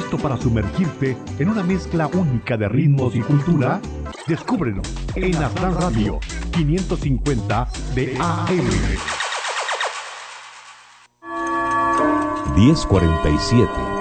¿Listo para sumergirte en una mezcla única de ritmos y cultura? Descúbrelo en Aztlán Radio 550 de AM. 10:47.